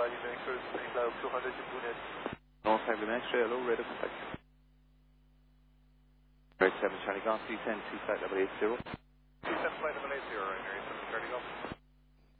Charlie Mixers, England 200 to Bunit. North Haven X-ray, hello, radar contact. Right 7 Charlie Golf, 310, 2 flight level 80. 27 flight level 80, right, Mary 7 Charlie Golf.